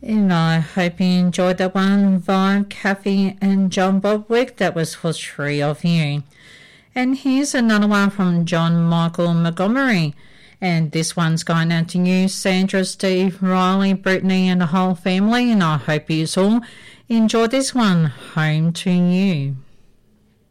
And I hope you enjoyed that one via Kathy and John Bobwick. That was for three of you. And here's another one from John Michael Montgomery. And this one's going out to you, Sandra, Steve, Riley, Brittany and the whole family. And I hope you all enjoy this one, Home to You.